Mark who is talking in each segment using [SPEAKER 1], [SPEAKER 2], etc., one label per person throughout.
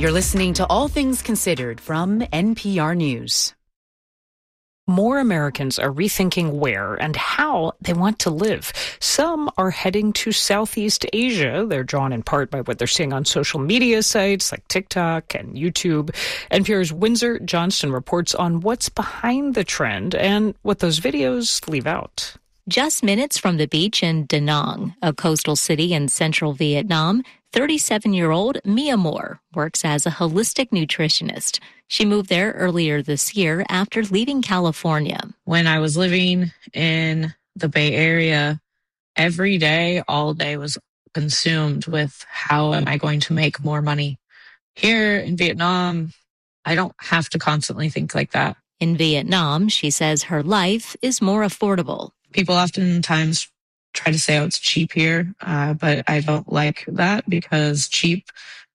[SPEAKER 1] You're listening to All Things Considered from NPR News. More Americans are rethinking where and how they want to live. Some are heading to Southeast Asia. They're drawn in part by what they're seeing on social media sites like TikTok and YouTube. NPR's Windsor Johnston reports on what's behind the trend and what those videos leave out.
[SPEAKER 2] Just minutes from the beach in Da Nang, a coastal city in central Vietnam, 37-year-old Mia Moore works as a holistic nutritionist. She moved there earlier this year after leaving California.
[SPEAKER 3] When I was living in the Bay Area, every day, all day was consumed with how am I going to make more money? Here in Vietnam, I don't have to constantly think like that.
[SPEAKER 2] In Vietnam, she says her life is more affordable.
[SPEAKER 3] People oftentimes try to say, oh, it's cheap here, but I don't like that because cheap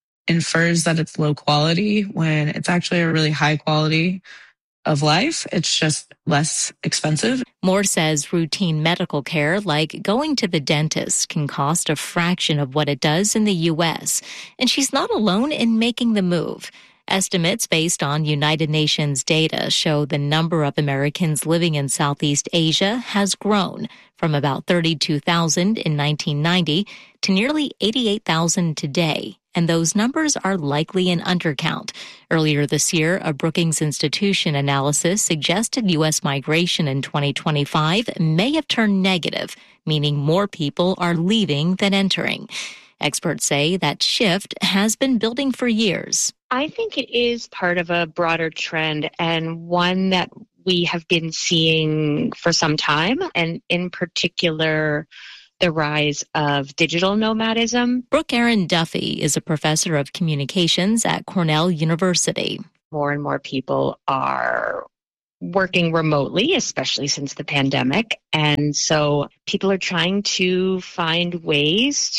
[SPEAKER 3] infers that it's low quality when it's actually a really high quality of life. It's just less expensive.
[SPEAKER 2] Moore says routine medical care like going to the dentist can cost a fraction of what it does in the U.S., and she's not alone in making the move. Estimates based on United Nations data show the number of Americans living in Southeast Asia has grown from about 32,000 in 1990 to nearly 88,000 today. And those numbers are likely an undercount. Earlier this year, a Brookings Institution analysis suggested U.S. migration in 2025 may have turned negative, meaning more people are leaving than entering. Experts say that shift has been building for years.
[SPEAKER 4] I think it is part of a broader trend and one that we have been seeing for some time, and in particular, the rise of digital nomadism.
[SPEAKER 2] Brooke Erin Duffy is a professor of communications at Cornell University.
[SPEAKER 4] More and more people are working remotely, especially since the pandemic. And so people are trying to find ways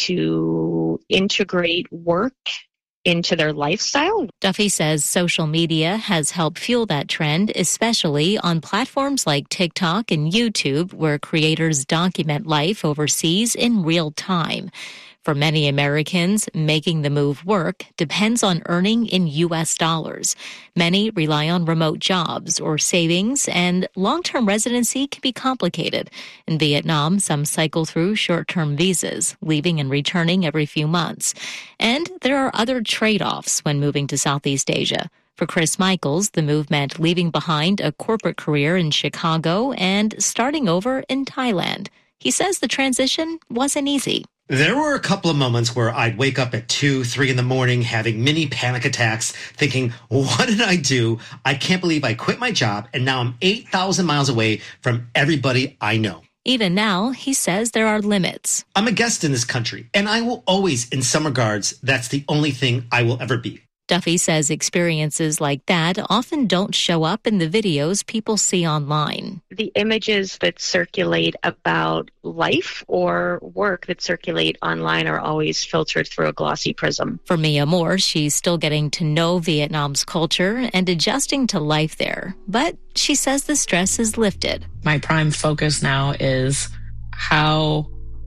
[SPEAKER 4] to integrate work into their lifestyle.
[SPEAKER 2] Duffy says social media has helped fuel that trend, especially on platforms like TikTok and YouTube, where creators document life overseas in real time. For many Americans, making the move work depends on earning in U.S. dollars. Many rely on remote jobs or savings, and long-term residency can be complicated. In Vietnam, some cycle through short-term visas, leaving and returning every few months. And there are other trade-offs when moving to Southeast Asia. For Chris Michaels, the move meant leaving behind a corporate career in Chicago and starting over in Thailand. He says the transition wasn't easy.
[SPEAKER 5] There were a couple of moments where I'd wake up at 2, 3 in the morning having mini panic attacks thinking, what did I do? I can't believe I quit my job and now I'm 8,000 miles away from everybody I know.
[SPEAKER 2] Even now, he says there are limits.
[SPEAKER 5] I'm a guest in this country and I will always, in some regards, that's the only thing I will ever be.
[SPEAKER 2] Duffy says experiences like that often don't show up in the videos people see online.
[SPEAKER 4] The images that circulate about life or work that circulate online are always filtered through a glossy prism.
[SPEAKER 2] For Mia Moore, she's still getting to know Vietnam's culture and adjusting to life there. But she says the stress is lifted.
[SPEAKER 3] My prime focus now is how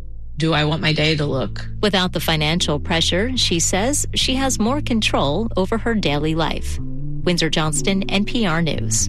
[SPEAKER 3] do I want my day to look?
[SPEAKER 2] Without the financial pressure, she says she has more control over her daily life. Windsor Johnston, NPR News.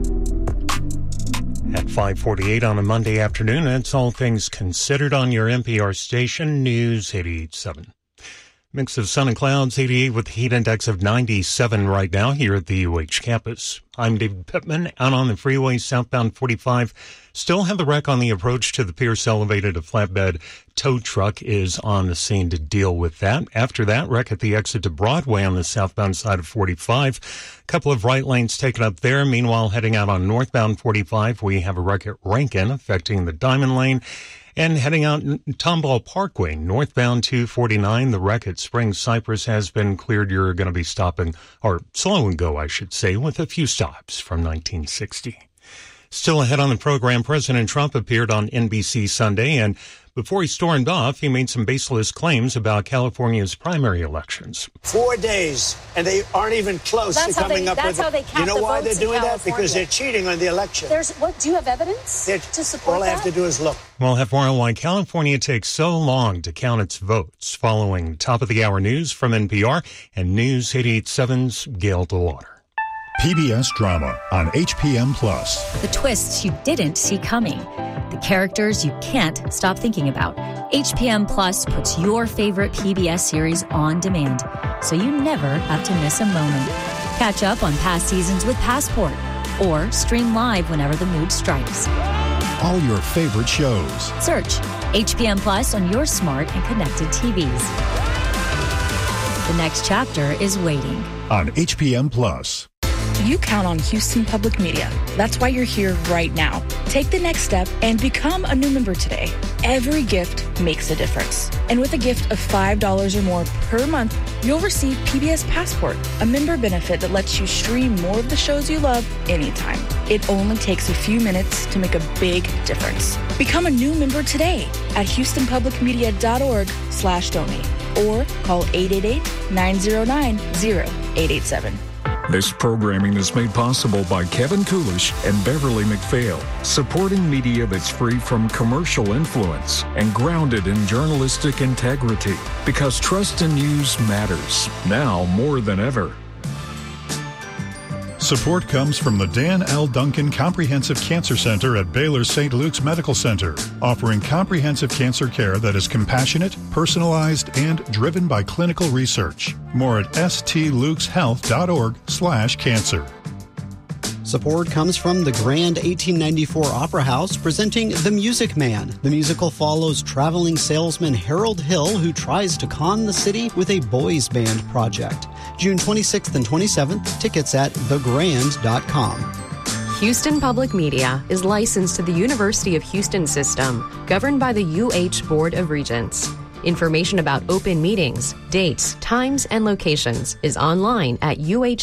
[SPEAKER 6] At 5:48 on a Monday afternoon, that's All Things Considered on your NPR station, News 88.7. Mix of sun and clouds, 88 with a heat index of 97 right now here at the UH campus. I'm David Pittman, out on the freeway southbound 45. Still have the wreck on the approach to the Pierce elevated. A flatbed tow truck is on the scene to deal with that. After that, wreck at the exit to Broadway on the southbound side of 45. A couple of right lanes taken up there. Meanwhile, heading out on northbound 45, we have a wreck at Rankin affecting the Diamond Lane. And heading out Tomball Parkway, northbound 249, the wreck at Spring Cypress has been cleared. You're going to be stopping, or slow and go, I should say, with a few stops from 1960. Still ahead on the program, President Trump appeared on NBC Sunday, and before he stormed off, he made some baseless claims about California's primary elections.
[SPEAKER 7] 4 days, and they aren't even close to coming up with it.
[SPEAKER 8] That's how they count the votes.
[SPEAKER 7] You know why they're doing that?
[SPEAKER 8] California.
[SPEAKER 7] Because they're cheating on the election.
[SPEAKER 8] Do you have evidence to support
[SPEAKER 7] all
[SPEAKER 8] that?
[SPEAKER 7] I have to do is look.
[SPEAKER 6] We'll have more on why California takes so long to count its votes, following top-of-the-hour news from NPR and News 88.7's Gail DeWater.
[SPEAKER 9] PBS Drama on HPM+.
[SPEAKER 10] The twists you didn't see coming. The characters you can't stop thinking about. HPM Plus puts your favorite PBS series on demand, so you never have to miss a moment. Catch up on past seasons with Passport, or stream live whenever the mood strikes.
[SPEAKER 9] All your favorite shows.
[SPEAKER 10] Search HPM Plus on your smart and connected TVs. The next chapter is waiting.
[SPEAKER 9] On HPM Plus.
[SPEAKER 11] You count on Houston Public Media. That's why you're here right now. Take the next step and become a new member today. Every gift makes a difference. And with a gift of $5 or more per month, you'll receive PBS Passport, a member benefit that lets you stream more of the shows you love anytime. It only takes a few minutes to make a big difference. Become a new member today at houstonpublicmedia.org/donate or call 888-909-0887.
[SPEAKER 12] This programming is made possible by Kevin Coolish and Beverly McPhail, supporting media that's free from commercial influence and grounded in journalistic integrity, because trust in news matters, now more than ever.
[SPEAKER 9] Support comes from the Dan L. Duncan Comprehensive Cancer Center at Baylor St. Luke's Medical Center, offering comprehensive cancer care that is compassionate, personalized, and driven by clinical research. More at stlukeshealth.org/cancer.
[SPEAKER 13] Support comes from the Grand 1894 Opera House presenting The Music Man. The musical follows traveling salesman Harold Hill, who tries to con the city with a boys band project. June 26th and 27th, tickets at thegrand.com.
[SPEAKER 14] Houston Public Media is licensed to the University of Houston System, governed by the UH Board of Regents. Information about open meetings, dates, times, and locations is online at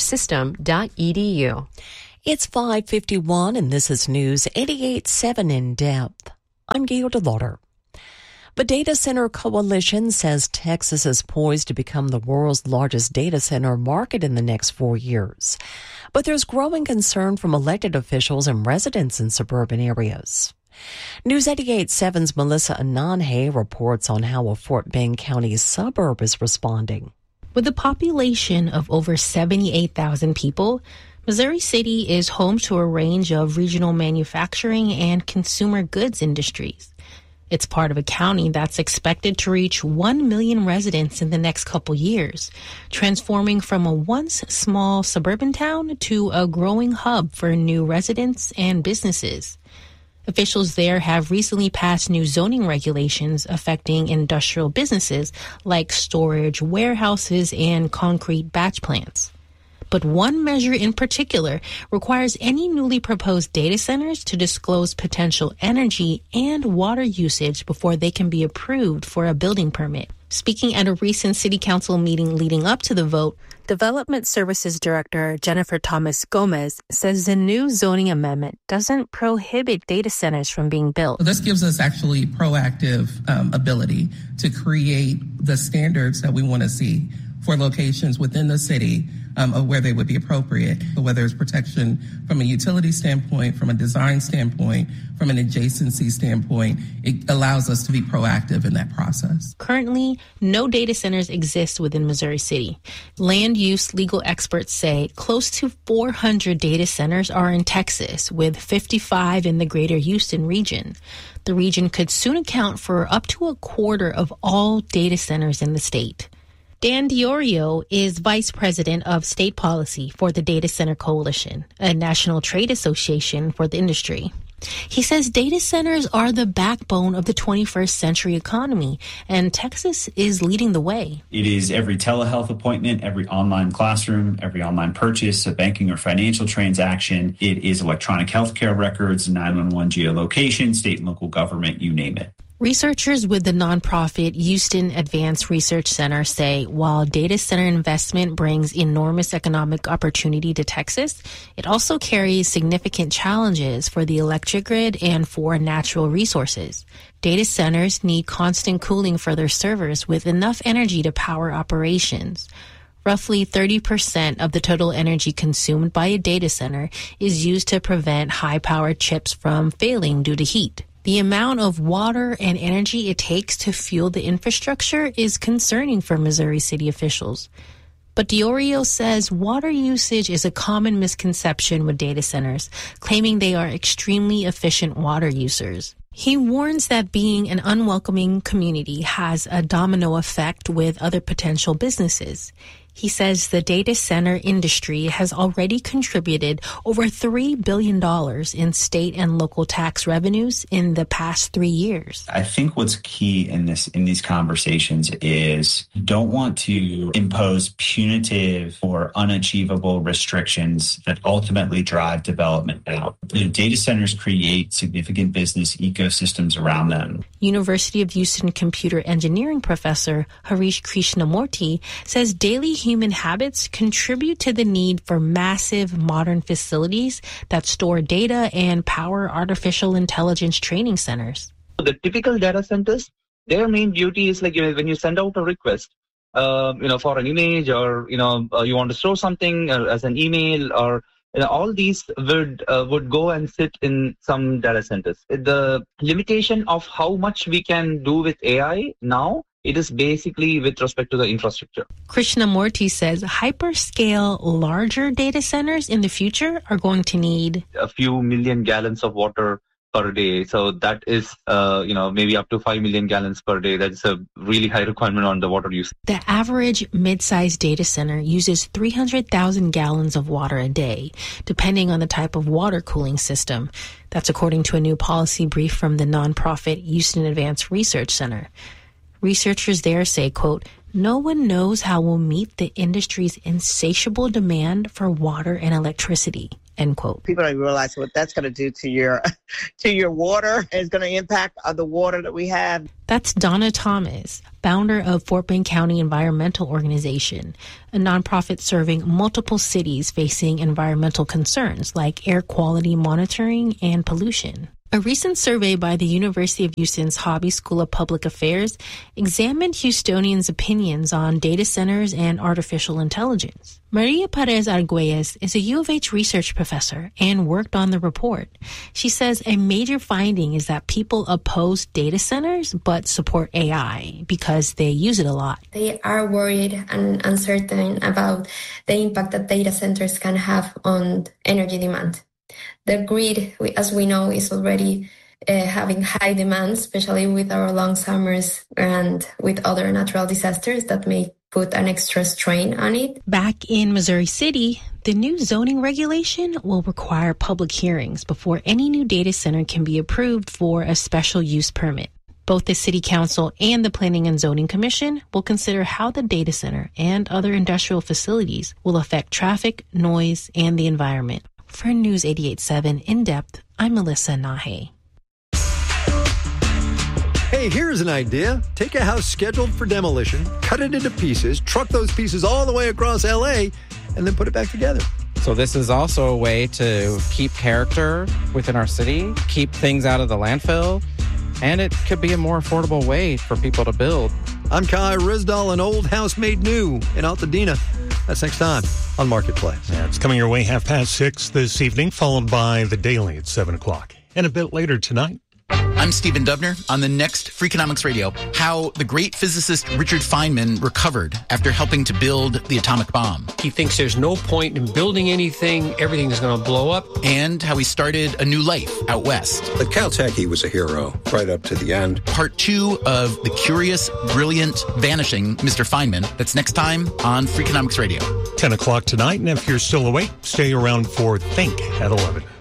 [SPEAKER 14] uhsystem.edu.
[SPEAKER 1] It's 5:51, and this is News 88.7 in depth. I'm Gail DeLauder. The Data Center Coalition says Texas is poised to become the world's largest data center market in the next 4 years. But there's growing concern from elected officials and residents in suburban areas. News 88.7's Melissa Ananhe reports on how a Fort Bend County suburb is responding.
[SPEAKER 15] With a population of over 78,000 people, Missouri City is home to a range of regional manufacturing and consumer goods industries. It's part of a county that's expected to reach 1 million residents in the next couple years, transforming from a once small suburban town to a growing hub for new residents and businesses. Officials there have recently passed new zoning regulations affecting industrial businesses like storage, warehouses, and concrete batch plants. But one measure in particular requires any newly proposed data centers to disclose potential energy and water usage before they can be approved for a building permit. Speaking at a recent City Council meeting leading up to the vote, Development Services Director Jennifer Thomas Gomez says the new zoning amendment doesn't prohibit data centers from being built.
[SPEAKER 16] This gives us actually proactive ability to create the standards that we want to see for locations within the city of where they would be appropriate, whether it's protection from a utility standpoint, from a design standpoint, from an adjacency standpoint. It allows us to be proactive in that process.
[SPEAKER 15] Currently, no data centers exist within Missouri City. Land use legal experts say close to 400 data centers are in Texas, with 55 in the greater Houston region. The region could soon account for up to a quarter of all data centers in the state. Dan Diorio is Vice President of State Policy for the Data Center Coalition, a national trade association for the industry. He says data centers are the backbone of the 21st century economy, and Texas is leading the way.
[SPEAKER 17] It is every telehealth appointment, every online classroom, every online purchase, a banking or financial transaction. It is electronic healthcare records, 911 geolocation, state and local government, you name it.
[SPEAKER 15] Researchers with the nonprofit Houston Advanced Research Center say while data center investment brings enormous economic opportunity to Texas, it also carries significant challenges for the electric grid and for natural resources. Data centers need constant cooling for their servers with enough energy to power operations. Roughly 30% of the total energy consumed by a data center is used to prevent high-powered chips from failing due to heat. The amount of water and energy it takes to fuel the infrastructure is concerning for Missouri City officials. But Diorio says water usage is a common misconception with data centers, claiming they are extremely efficient water users. He warns that being an unwelcoming community has a domino effect with other potential businesses. He says the data center industry has already contributed over $3 billion in state and local tax revenues in the past 3 years.
[SPEAKER 17] I think what's key in these conversations is don't want to impose punitive or unachievable restrictions that ultimately drive development out. Data centers create significant business ecosystems around them.
[SPEAKER 15] University of Houston computer engineering professor Harish Krishnamurthy says daily human habits contribute to the need for massive modern facilities that store data and power artificial intelligence training centers.
[SPEAKER 18] The typical data centers, their main duty is like, when you send out a request, for an image or, you want to store something as an email or all these would go and sit in some data centers. The limitation of how much we can do with AI now, it is basically with respect to the infrastructure.
[SPEAKER 15] Krishnamurthy says hyperscale larger data centers in the future are going to need
[SPEAKER 18] a few million gallons of water per day. So that is, maybe up to 5 million gallons per day. That's a really high requirement on the water use.
[SPEAKER 15] The average mid-sized data center uses 300,000 gallons of water a day, depending on the type of water cooling system. That's according to a new policy brief from the nonprofit Houston Advanced Research Center. Researchers there say, quote, "No one knows how we'll meet the industry's insatiable demand for water and electricity," end quote.
[SPEAKER 19] People don't realize what that's going to do to your water. It's going to impact the water that we have.
[SPEAKER 15] That's Donna Thomas, founder of Fort Bend County Environmental Organization, a nonprofit serving multiple cities facing environmental concerns like air quality monitoring and pollution. A recent survey by the University of Houston's Hobby School of Public Affairs examined Houstonians' opinions on data centers and artificial intelligence. Maria Perez Arguelles is a U of H research professor and worked on the report. She says a major finding is that people oppose data centers but support AI because they use it a lot.
[SPEAKER 20] They are worried and uncertain about the impact that data centers can have on energy demand. The grid, as we know, is already having high demand, especially with our long summers and with other natural disasters that may put an extra strain on it.
[SPEAKER 15] Back in Missouri City, the new zoning regulation will require public hearings before any new data center can be approved for a special use permit. Both the City Council and the Planning and Zoning Commission will consider how the data center and other industrial facilities will affect traffic, noise, and the environment. For News 88.7 In Depth, I'm Melissa Nahe.
[SPEAKER 21] Hey, here's an idea. Take a house scheduled for demolition, cut it into pieces, truck those pieces all the way across L.A., and then put it back together.
[SPEAKER 22] So this is also a way to keep character within our city, keep things out of the landfill, and it could be a more affordable way for people to build.
[SPEAKER 21] I'm Kai Rizdal, An Old House Made New in Altadena. That's next time on Marketplace.
[SPEAKER 6] Yeah, it's coming your way 6:30 this evening, followed by The Daily at 7 o'clock. And a bit later tonight.
[SPEAKER 23] I'm Stephen Dubner on the next Freakonomics Radio. How the great physicist Richard Feynman recovered after helping to build the atomic bomb.
[SPEAKER 24] He thinks there's no point in building anything. Everything is going to blow up.
[SPEAKER 23] And how he started a new life out west.
[SPEAKER 25] At Caltech, he was a hero right up to the end.
[SPEAKER 23] Part 2 of the curious, brilliant, vanishing Mr. Feynman. That's next time on Freakonomics Radio.
[SPEAKER 6] 10 o'clock tonight, and if you're still awake, stay around for Think at 11.